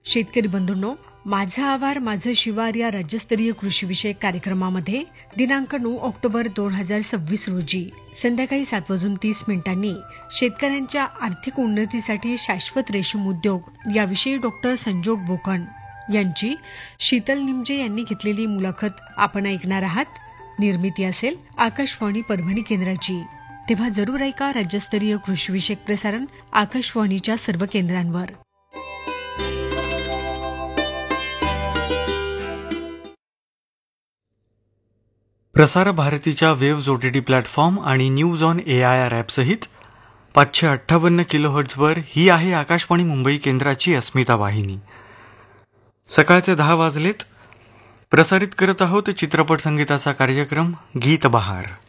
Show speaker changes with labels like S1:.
S1: शेतकरी बंधूंनो, माझा आभार माझं शिवार या राज्यस्तरीय कृषीविषयक कार्यक्रमामध्ये दिनांक 9 ऑक्टोबर 2026 रोजी संध्याकाळी 7:30 शेतकऱ्यांच्या आर्थिक उन्नतीसाठी शाश्वत रेशीम उद्योग याविषयी डॉक्टर संजोग बोकण यांची शीतल निमजे यांनी घेतलेली मुलाखत आपण ऐकणार आहात. निर्मिती असेल आकाशवाणी परभणी केंद्राची. तेव्हा जरूर ऐका राज्यस्तरीय कृषीविषयक प्रसारण आकाशवाणीच्या सर्व केंद्रांवर.
S2: प्रसार भारतीच्या वेव्ज OTT प्लॅटफॉर्म आणि न्यूज ऑन AIR ॲप सहित 558 किलोहर्ट्झवर ही आहे आकाशवाणी मुंबई केंद्राची अस्मिता वाहिनी. सकाळचे 10 वाजलेत. प्रसारित करत आहोत चित्रपट संगीताचा कार्यक्रम गीत बहार.